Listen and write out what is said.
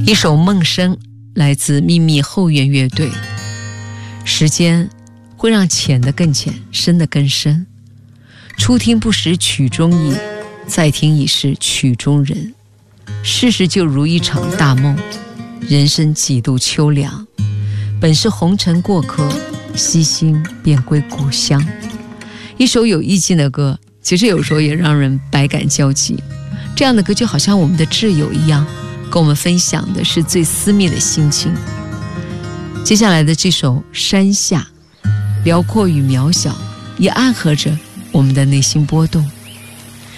一首《梦声》来自秘密后援乐队。时间会让浅的更浅，深的更深。初听不识曲中意，再听已是曲中人。世事就如一场大梦，人生几度秋凉。本是红尘过客，悉心便归故乡。一首有意境的歌，其实有时候也让人百感交集。这样的歌就好像我们的挚友一样，跟我们分享的是最私密的心情。接下来的这首《山下》，辽阔与渺小，也暗合着我们的内心波动。